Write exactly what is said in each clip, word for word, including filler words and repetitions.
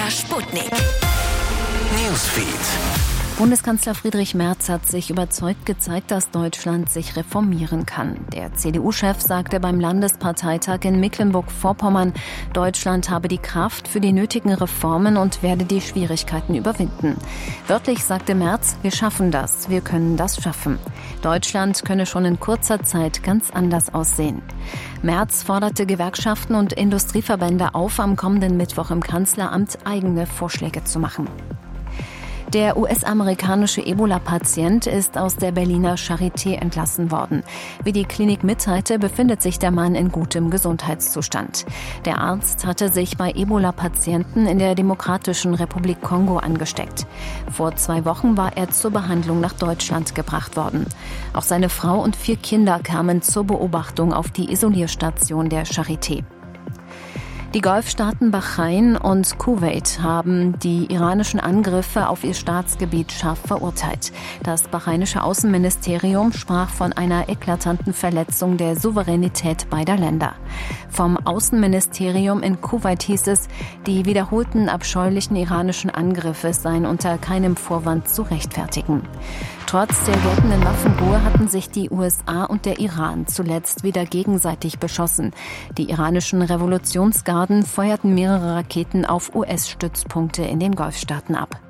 Sputnik Newsfeed. Bundeskanzler Friedrich Merz hat sich überzeugt gezeigt, dass Deutschland sich reformieren kann. Der C D U-Chef sagte beim Landesparteitag in Mecklenburg-Vorpommern, Deutschland habe die Kraft für die nötigen Reformen und werde die Schwierigkeiten überwinden. Wörtlich sagte Merz, wir schaffen das, wir können das schaffen. Deutschland könne schon in kurzer Zeit ganz anders aussehen. Merz forderte Gewerkschaften und Industrieverbände auf, am kommenden Mittwoch im Kanzleramt eigene Vorschläge zu machen. Der U S-amerikanische Ebola-Patient ist aus der Berliner Charité entlassen worden. Wie die Klinik mitteilte, befindet sich der Mann in gutem Gesundheitszustand. Der Arzt hatte sich bei Ebola-Patienten in der Demokratischen Republik Kongo angesteckt. Vor zwei Wochen war er zur Behandlung nach Deutschland gebracht worden. Auch seine Frau und vier Kinder kamen zur Beobachtung auf die Isolierstation der Charité. Die Golfstaaten Bahrain und Kuwait haben die iranischen Angriffe auf ihr Staatsgebiet scharf verurteilt. Das bahrainische Außenministerium sprach von einer eklatanten Verletzung der Souveränität beider Länder. Vom Außenministerium in Kuwait hieß es, die wiederholten abscheulichen iranischen Angriffe seien unter keinem Vorwand zu rechtfertigen. Trotz der geltenden Waffenruhe hatten sich die U S A und der Iran zuletzt wieder gegenseitig beschossen. Die iranischen Revolutionsgarden feuerten mehrere Raketen auf U S-Stützpunkte in den Golfstaaten ab.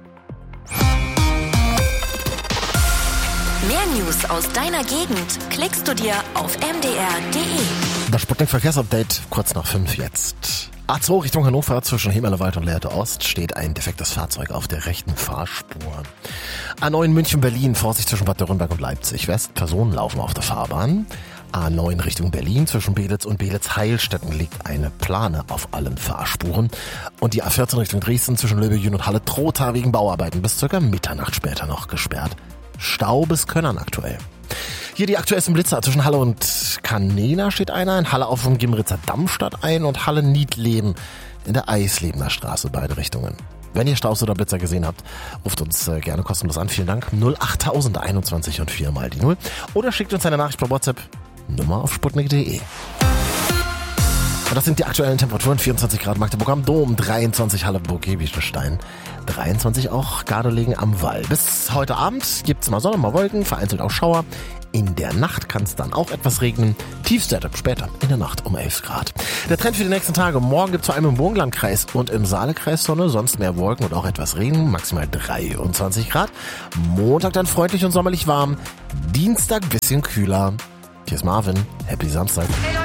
Mehr News aus deiner Gegend klickst du dir auf m d r punkt d e. Das Sputnik-Verkehrsupdate kurz nach fünf jetzt. A zwei Richtung Hannover zwischen Hemerlewald und Lehrte Ost steht ein defektes Fahrzeug auf der rechten Fahrspur. A neun München-Berlin, Vorsicht zwischen Bad Dürrenberg und Leipzig West, Personen laufen auf der Fahrbahn. A neun Richtung Berlin zwischen Belitz und Belitz-Heilstätten liegt eine Plane auf allen Fahrspuren. Und die A vierzehn Richtung Dresden zwischen Löbejün und Halle-Trotha wegen Bauarbeiten bis circa Mitternacht später noch gesperrt. Stau bis Könnern aktuell. Hier die aktuellsten Blitzer. Zwischen Halle und Kanena steht einer, in Halle auf dem Gimritzer Dammstadt ein und Halle-Niedleben in der Eislebener Straße, beide Richtungen. Wenn ihr Staus oder Blitzer gesehen habt, ruft uns äh, gerne kostenlos an. Vielen Dank. null acht tausend einundzwanzig und vier mal die null. Oder schickt uns eine Nachricht per WhatsApp. Nummer auf sputnik punkt d e. Und das sind die aktuellen Temperaturen. vierundzwanzig Grad Magdeburg am Dom, dreiundzwanzig Halle Burg-Hebischestein, dreiundzwanzig auch Gardelegen am Wall. Bis heute Abend gibt's mal Sonne, mal Wolken, vereinzelt auch Schauer. In der Nacht kann es dann auch etwas regnen. Tiefstwerte später in der Nacht um elf Grad. Der Trend für die nächsten Tage. Morgen gibt es vor allem im Burgenlandkreis und im Saalekreis Sonne, sonst mehr Wolken und auch etwas Regen. Maximal dreiundzwanzig Grad. Montag dann freundlich und sommerlich warm. Dienstag bisschen kühler. Hier ist Marvin. Happy Samstag.